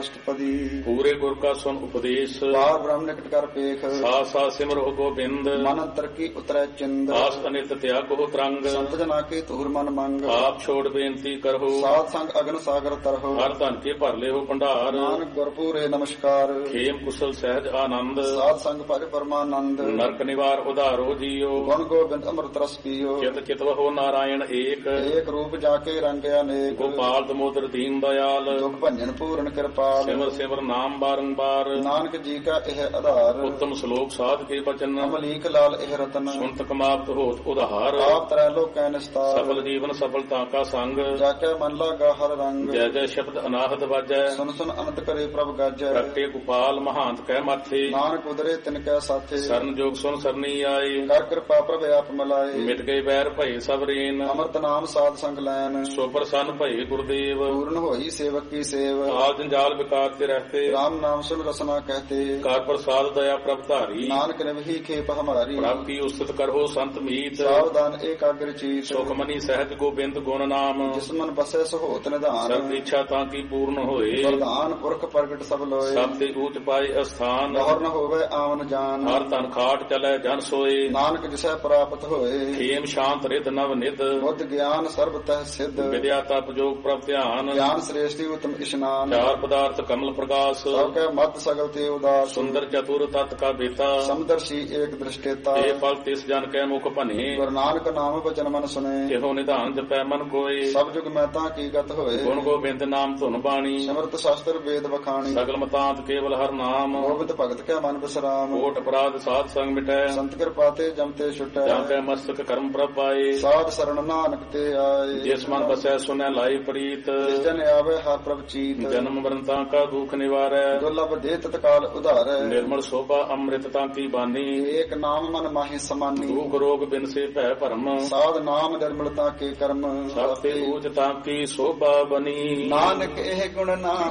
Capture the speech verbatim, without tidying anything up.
ਅਸ਼ਟਪਦੀ। ਪੂਰੇ ਗੁਰ ਕਾ ਸੁਨ ਉਪਦੇਸ਼, ਬਾਰ ਬ੍ਰਹਮ ਨਿਕਟ ਕਰ ਪੇਖ, ਸਾ ਸਾ ਸਿਮਰੋ ਗੋਬਿੰਦ। ਮਨ ਅੰਤਰ ਕੀ ਉਤਰੈ ਚਿੰਦ, ਆਸ ਅਨਿਤ ਤਿਆਗੋ ਤਰੰਗ। ਸੰਤ ਜਨਾ ਕੇ ਤੂਰ ਮਨ ਮੰਗ, ਆਪ ਛੋੜ ਬੇਨਤੀ ਕਰੋ, ਸਾਧ ਸੰਗ ਅਗਨ ਸਾਗਰ ਤਰਹੁ। ਹਰ ਧਨ ਕੇ ਭਰ ਲਿਓ ਭੰਡਾਰ, ਨਾਨਕ ਗੁਰਪੂਰੇ ਨਮਸਕਾਰ, ਖੇਮ ਕੁਸ਼ਲ ਸਹਿਜ ਆਨੰਦ। ਸਾਧ ਸੰਗ ਭਜ ਪਰਮਾਨੰਦ, ਨਰਕ ਨਿਵਾਰ ਉਧਾਰੋ ਜੀਓ, ਗੁਣ ਗੋਬਿੰਦ ਅੰਮ੍ਰਿਤ ਰਸ ਪੀਓ। ਚਿਤ ਚਿਤਵਹੁ ਨਾਰਾਇਣ ਏਕ, ਏਕ ਰੂਪ ਜਾ ਕੇ ਰੰਗ ਅਨੇਕ, ਗੋਪਾਲ ਦਮੋਦਰ ਦੀਨ ਦਇਆਲ। ਦੁਖ ਭੰਜਨ ਪੂਰਨ ਕਿਰਪਾਲ, ਸਿਮਰ ਸਿਮਰ ਨਾਮ ਬਾਰੰਬਾਰ, ਨਾਨਕ ਜੀ ਕਾ ਇਹ ਆਧਾਰ। ਉੱਤਮ ਸ਼ਲੋਕ ਸਾਧ ਕੇ ਬਚਨ, ਅਮਲੀਕ ਲਾਲ ਇਹ ਰਤਨ, ਸੁਨਤ ਕਮਾਵਤ ਹੋਤ ਉਧਾਰ। ਆਪ ਤਰੈ ਲੋਕੈ ਨਿਸਤਾਰ, ਸਫਲ ਜੀਵਨ ਸਫਲਤਾ ਕਾ ਸੰਗ, ਜਾ ਕੇ ਮਨ ਲਾਗਾ ਹਰ ਰੰਗ। ਜੈ ਜੈ ਸ਼ਬਦ ਅਨਾਹਤ ਵਾਜੈ, ਸੁਨ ਸੁਨ ਅਨੰਤ ਕਰੇ ਪ੍ਰਭ ਗਾਜੈ। ਪ੍ਰਗਟੇ ਗੋਪਾਲ ਮਹਾਂਤ ਕਹਿ ਮਾਥੇ, ਨਾਨਕ ਉਦਰੇ ਤਿਨ ਕੈ ਸਾਥੇ, ਸਰਨ ਜੋਗ ਸੁਨ ਸਰਨੀ ਆਏ। ਕਰ ਕਿਰਪਾ ਪ੍ਰਭ ਆਪ ਮਿਲਾਏ, ਮਿਟ ਗਏ ਬੈਰ ਭਏ ਸਭ ਰੇਨ, ਅੰਮ੍ਰਿਤ ਨਾਮ ਸਾਧ ਸੰਗ ਲੈਨ। ਸੋ ਪ੍ਰਸੰਨ ਭਏ ਗੁਰਦੇਵ, ਪੂਰਨ ਹੋਈ ਸੇਵਕ ਕੀ ਸੇਵ, ਆਲ ਜੰਜਾਲ ਵਿਕਾਰ ਤੇ ਰਹਤੇ। ਰਾਮ ਨਾਮ ਸੁਨ ਰਸਨਾ ਕਹਤੇ, ਕਰ ਪ੍ਰਸਾਦ ਦਇਆ ਪ੍ਰਭ ਧਾਰੀ, ਨਾਨਕ ਨਿਵਹੀ ਖੇਪ ਹਮਾਰੀ। ਪ੍ਰਭ ਕੀ ਉਸਤਤ ਕਰੋ ਸੰਤ ਮੀਤ, ਸਾਵਧਾਨ ਏਕਾਗਰ ਚੀਤ। ਸੁਖਮਨੀ ਸਹਿਜ ਗੋਬਿੰਦ ਗੁਣ ਨਾਮ, ਜਿਸ ਮਨ ਬਸੈ ਸੋਹਤ ਨਿਧਾਨ। ਸਰਬ ਇੱਛਾ ਤਾਂ ਕੀ ਪੂਰਨ ਹੋਏ, ਵਰਦਾਨ ਪੁਰਖ ਪ੍ਰਗਟ ਸਭ ਲੋਏ। ਸਭ ਤੇ ਊਚ ਪਾਏ ਅਸਥਾਨ, ਬਹੁਰ ਨ ਹੋਵੇ ਆਵਨ ਜਾਨ। ਹਰ ਧਨ ਖਾਟ ਚਲੈ ਜਨ ਸੋਏ। ਨਾਨਕ ਜਿਸੈ ਪ੍ਰਾਪਤ ਹੋਏ, ਖੇਮ ਸ਼ਾਂਤ ਰਿਦ ਨਵ ਨਿਦ, ਬੁੱਧ ਗਿਆਨ ਸਰਬ ਤਹਿ ਸਿੱਧ। ਵਿਦਿਆ ਤਪ ਜੋਗ ਪ੍ਰਭ ਧਿਆਨ, ਗਿਆਨ ਸ੍ਰੇਸ਼ਟੀ ਉਤਮ ਇਸ਼ਨਾਨ। ਚਾਰ ਪਦਾਰਥ ਕਮਲ ਪ੍ਰਕਾਸ਼, ਸਭ ਕੈ ਮਤ ਸਗਲ ਤੇ ਉਦਾਸ। ਸੁੰਦਰ ਚਤੁਰ ਤਤ ਕਾ ਬੇਤਾ, ਸਮਦਰਸ਼ੀ ਏਕ ਦ੍ਰਿਸ਼ਟੇਤਾ। ਇਹ ਫਲ ਤਿਸ ਜਨ ਕੈ ਮੁਖ ਭਨੇ, ਗੁਰੂ ਨਾਨਕ ਨਾਮ ਬਚਨ ਮਨ ਸੁਨੇ। ਇਹੋ ਨਿਧਾਨ ਜਪੈ ਮਨ ਕੋਏ। ਸਭ ਜੁਗ ਮਹਿਤਾ ਕੀ ਗਤ ਹੋਏ, ਗੁਣ ਗੋਬਿੰਦ ਨਾਮ ਧੁਨ ਬਾਣੀ, ਸਿਮਰਤ ਸ਼ਾਸਤਰ ਵੇਦ ਵਖਾਣੀ। ਸਗਲ ਮਤਾਂਤ ਕੇਵਲ ਹਰ ਨਾਮ, ਗੋਬਿੰਦ ਭਗਤ ਕੈ ਮਨ ਬਿਸਰਾਮ। ਕੋਟ ਅਪਰਾਧ ਸਾਧ ਸੰਗ ਮਿਟੈ, ਸੰਤ ਕਿਰਪਾ ਤੇ ਜਮ ਤੇ ਛੁਟੈ। ਜਾਂ ਕੈ ਮਸਤਕ ਕਰਮ ਪ੍ਰਭ ਪਾਏ। ਸਾਧ ਸਰਣ ਨਾਨਕ ਤੇ ਆਏ, ਜਿਸ ਮਨ ਬਸੈ ਸੁਨੈ ਲਾਈ ਪ੍ਰੀਤ, ਜਿਸ ਜਨ ਆਵੇ ਹਰ ਪ੍ਰਭ ਚੀਤ। ਜਨਮ ਮਰਨ ਤਾਂ ਕਾ ਦੁਖ ਨਿਵਾਰੈ, ਦੁਰਲਭ ਦੇ ਤਤਕਾਲ ਉਧਾਰੈ। ਨਿਰਮਲ ਸੋਭਾ ਅੰਮ੍ਰਿਤ ਤਾਂ ਕੀ ਬਾਨੀ, ਏਕ ਨਾਮ ਮਨ ਮਾਹੀ ਸਮਾਨੀ। ਦੁਖ ਰੋਗ ਬਿਨ ਸੇ ਭੈ ਭਰਮ, ਸਾਧ ਨਾਮ ਨਿਰਮਲਤਾ ਕੇ ਕਰਮ। ਸਭ ਤੇ ਊਚ ਤਾਂ ਕੀ ਸੋਭਾ ਬਨੀ। ਨਾਨਕ ਇਹ ਗੁਣ ਨਾ